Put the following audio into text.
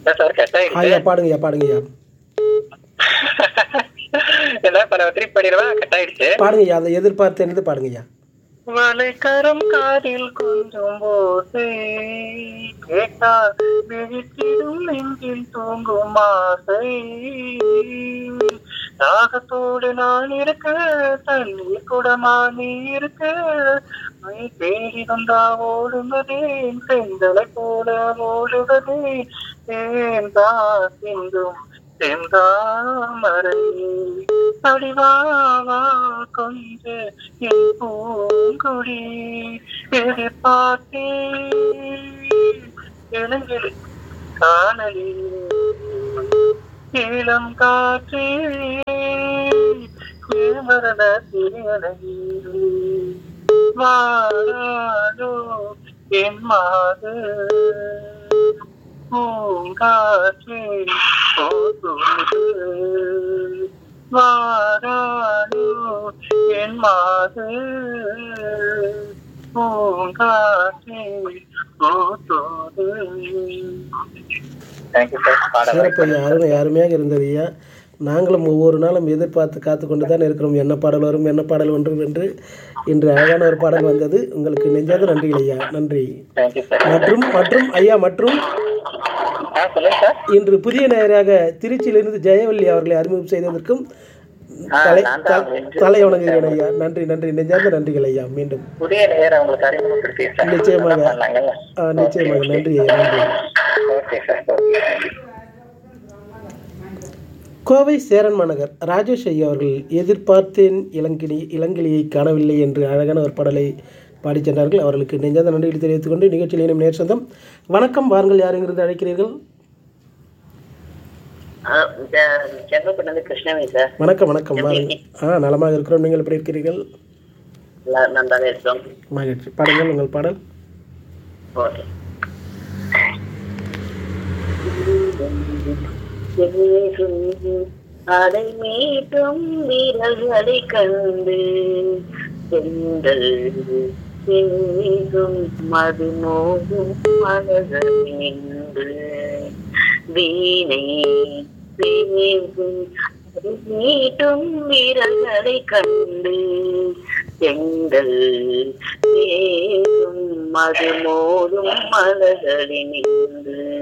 Sir cut ஆயிடுச்சு. ஐயா பாடுங்கய்யா பாடுங்கய்யா ஏதாவது திருப்பி பண்ணிடுவா, கட் ஆயிடுச்சு. பாடுங்கய்யா, அதை எதிர்பார்த்து பாடுங்கய்யா. வளைக்கரம் காதில் கொஞ்சம் போது கேட்டால் விழித்திடும் நெஞ்சில் தூங்கும் ஆசை. தாகத்தோடு நான் இருக்க, தண்ணீர் குடமா நீ இருக்க, தேடி வந்தா ஓடுவதே செந்தலை போல ஓடுவதே, தேந்தா சிந்தும் செந்தாமரை அடிவாவா கொஞ்ச என் பூங்குடி எதிர்பார்த்தே இளங்கிளி காணலி இளம் காற்றே மரண திரையலகி வாழோ என் மாது பூங்காற்றே வாராளோ என் மாது பூங்காற்றே போத்தோடு. சிறப்பு ஐயா, அருமை அருமையாக இருந்தது ஐயா. நாங்களும் ஒவ்வொரு நாளும் எதிர்பார்த்து காத்து கொண்டு தான் இருக்கிறோம், என்ன பாடல் வரும் என்ன பாடல் ஒன்றும் என்று. இன்று அழகான ஒரு பாடல் வந்தது, உங்களுக்கு நெஞ்சாத நன்றிகள் ஐயா, நன்றி. மற்றும் மற்றும் ஐயா மற்றும் இன்று புதிய நேயராக திருச்சியிலிருந்து ஜெயவல்லி அவர்களை அறிமுகம் செய்ததற்கும் தலை வணங்குகிறேன் ஐயா, நன்றி நன்றி, நெஞ்சார்ந்த நன்றிகள் ஐயா. மீண்டும் நிச்சயமாக நிச்சயமாக நன்றி ஐயா, நன்றி. கோவை சேரன் மாநகர் ராஜேஷ் ஐயா அவர்கள் எதிர்பார்த்தேன் இளங்கிளியை காணவில்லை என்று அழகான ஒரு பாடலை பாடி சென்றார்கள். அவர்களுக்கு நெஞ்சார்ந்த நன்றிகளை தெரிவித்துக் கொண்டு நிகழ்ச்சியில் இனம் நேர் சொந்தம். வணக்கம், வாருங்கள், யாருங்கிறது அழைக்கிறீர்கள்? வணக்கம் வணக்கம், வாருங்கள். நலமாக இருக்கிறோம், நீங்கள் எப்படி இருக்கிறீர்கள்? மகிழ்ச்சி, பாடுங்கள் உங்கள் பாடல். அதை மீட்டும் வீரர்களை கண்டு செங்கல் மது மோதும் மலர்கள் நின்று வீணை மீட்டும் வீரர்களை கண்டு செங்கல் மது மோதும் மலர்களில் நின்று